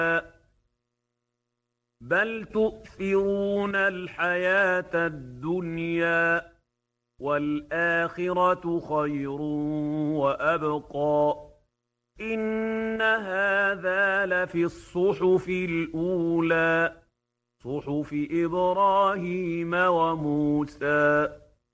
بل تؤثرون الحياة الدنيا والآخرة خير وأبقى إن هذا لفي الصحف الأولى صحف إبراهيم وموسى